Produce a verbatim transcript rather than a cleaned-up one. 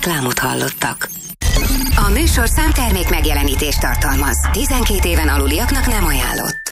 Reklámot hallottak. A műsor számtermék megjelenítést tartalmaz. tizenkét éven aluliaknak nem ajánlott.